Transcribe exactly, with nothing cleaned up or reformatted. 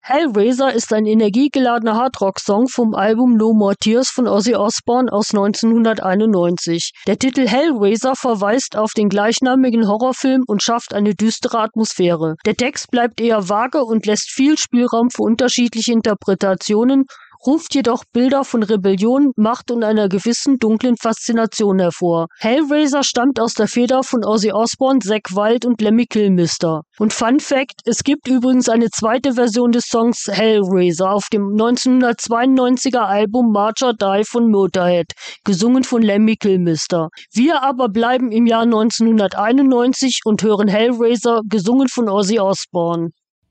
Hellraiser ist ein energiegeladener Hardrock-Song vom Album No More Tears von Ozzy Osbourne aus neunzehnhunderteinundneunzig. Der Titel Hellraiser verweist auf den gleichnamigen Horrorfilm und schafft eine düstere Atmosphäre. Der Text bleibt eher vage und lässt viel Spielraum für unterschiedliche Interpretationen, ruft jedoch Bilder von Rebellion, Macht und einer gewissen dunklen Faszination hervor. Hellraiser stammt aus der Feder von Ozzy Osbourne, Zakk Wylde und Lemmy Kilmister. Und Fun Fact: Es gibt übrigens eine zweite Version des Songs Hellraiser auf dem neunzehnhundertzweiundneunziger Album March or Die von Motorhead, gesungen von Lemmy Kilmister. Wir aber bleiben im Jahr neunzehnhunderteinundneunzig und hören Hellraiser, gesungen von Ozzy Osbourne.